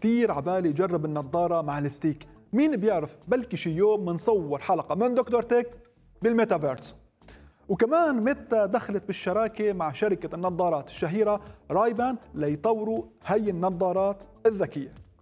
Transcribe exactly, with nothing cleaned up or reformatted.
كتير عبالي يجرب النظارة مع الستيك. مين بيعرف، بلكي شي يوم منصور حلقة من دكتور تك بالميتافيرس. وكمان ميتا دخلت بالشراكة مع شركة النظارات الشهيرة رايبان ليطوروا هي النظارات الذكية.